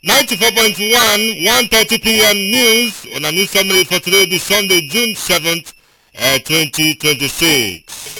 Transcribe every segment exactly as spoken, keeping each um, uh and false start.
ninety-four point one, one thirty p m news on a news summary for today, this Sunday, June seventh, uh, twenty twenty-six.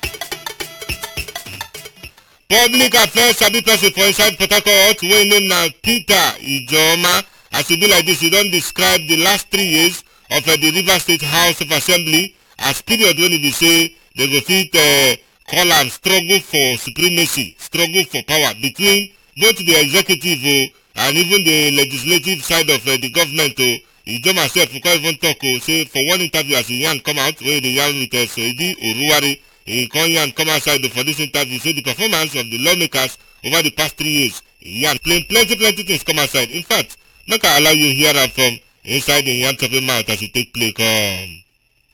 Public Affairs Sabi person for inside Port Harcourt, wey name na Peter Ijoma. As e be like this, he don describe the last three years of uh, the Rivers State House of Assembly as period when e be say they go fit uh, call am struggle for supremacy, struggle for power between both the executive uh, and even the legislative side of uh, the government. Uh, Ijoma sef come even talk uh, say for one interview as he yarn come out wey dey yarn with uh, Soidi Oruwari. He come here and come outside for this interview, say the performance of the lawmakers over the past three years. He and plenty, plenty, plenty things come outside. In fact, make I allow you hear am from inside the yam chopping mouth as he take play come.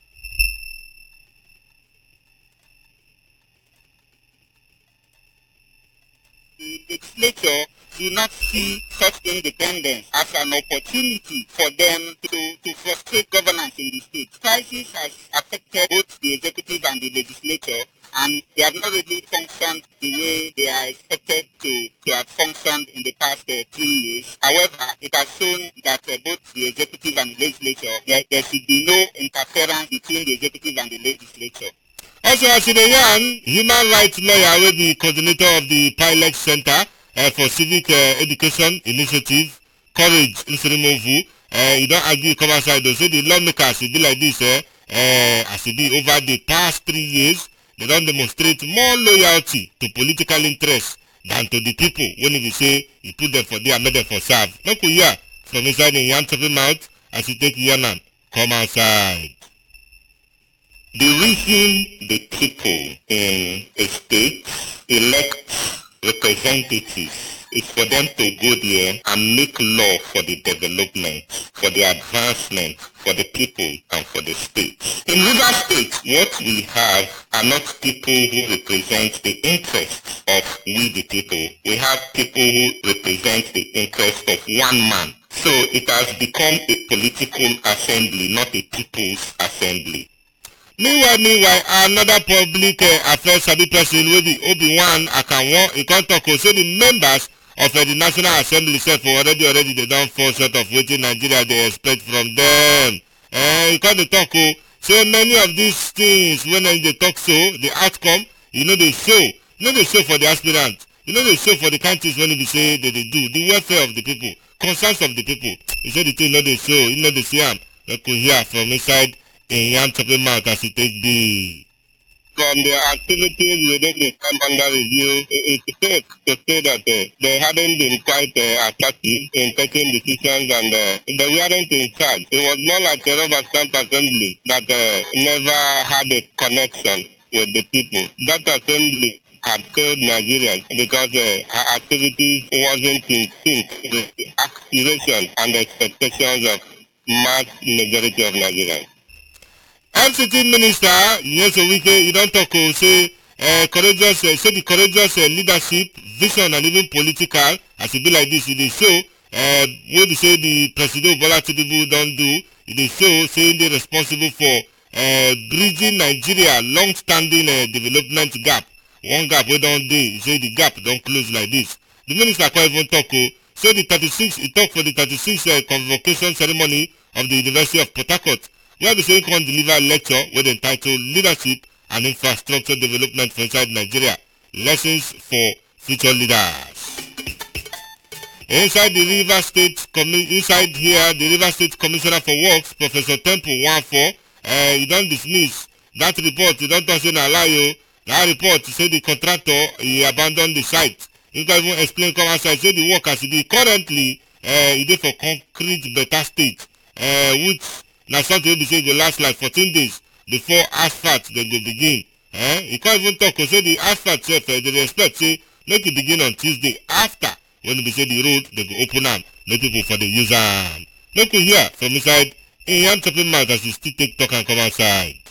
The legislature do not see such independence as an opportunity for them to, to frustrate governance in the state. Crisis has affected both the executive and the legislature, and they have not really functioned the way they are expected to, to have functioned in the past uh, three years. However, it has shown that uh, both the executive and the legislature, there, there should be no interference between the executive and the legislature. Also, as in a yarn, human rights lawyer will be coordinator of the Pilot Center uh, for Civic uh, Education Initiative, Courage Nsirimovu. Uh, you don't argue, come outside, though. Say the lawmakers will be like this, uh, uh, as it be over the past three years, they don't demonstrate more loyalty to political interests than to the people when we say you put them for there and made them for serve. Make we hear from inside the yarn chopping mouth as you take yarn, come outside. The reason the people in a state elect representatives is for them to go there and make law for the development, for the advancement, for the people and for the state. In River State, what we have are not people who represent the interests of we the people. We have people who represent the interests of one man. So it has become a political assembly, not a people's assembly. Meanwhile, meanwhile, another public uh, affairs sabi person wey be Obi-Wan Akanwo, he come talk say the members of uh, the National Assembly sef already already they don fall short of wetin Nigeria dey expect from them. Uh, he come dey talk o, say many of these things when dem dey talk so, the outcome, e no dey show, e no dey show for the aspirant, e no dey show for the countries when e be say they dey do, the welfare of the people, concerns of the people. He say the thing no dey show, e no dey see am. Make we hear from inside in yam chopping mouth as it take be. From the activities within the camp under review, it is safe to say that uh, they hadn't been quite uh, assertive in taking decisions and uh, they weren't in charge. It was more like a rubber stamp assembly that uh, never had a connection with the people. That assembly had failed Nigerians because uh, her activities wasn't in sync with the aspirations and expectations of mass majority of Nigerians. F C T Minister Nyesom Wike, you don't talk to say uh, courageous, uh, say the courageous uh, leadership, vision, and even political. As it be like this, it is show uh, what they say the President Bola Tinubu don't do. It is show saying they responsible for uh, bridging Nigeria long-standing uh, development gap. One gap we don't do. Say the gap don't close like this. The minister can't even talk. Uh, say the thirty-six. He talk for the thirty-sixth uh, convocation ceremony of the University of Port Harcourt. Where the same can deliver a lecture with the title Leadership and Infrastructure Development for Inside Nigeria. Lessons for Future Leaders. Inside the River State, inside here, the River State Commissioner for Works, Professor Temple Wanfo, uh, he don't dismiss that report. He don't talk say na lie. That report say the contractor he abandoned the site. He can even explain come outside say the work as it be currently uh, he did for concrete better state, uh, which na something wey be say go last like fourteen days before asphalt dem go begin. Eh? E can't even talk say the asphalt sef uh, dey expect say make e begin on Tuesday after when e be say the road dem go open am make people for the use am. Make we hear from inside in yam chopping mouth as e still take talk and come outside.